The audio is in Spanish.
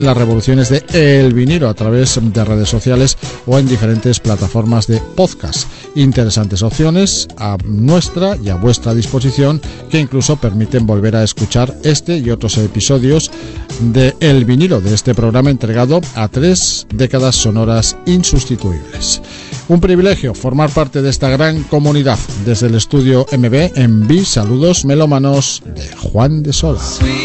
las revoluciones de El Vinilo a través de redes sociales o en diferentes plataformas de podcast. Interesantes opciones a nuestra y a vuestra disposición, que incluso permiten volver a escuchar este y otros episodios de El Vinilo, de este programa entregado a 3 décadas sonoras insustituibles. Un privilegio formar parte de esta gran comunidad. Desde el estudio MB en Vi, saludos melómanos de Juan de Sola.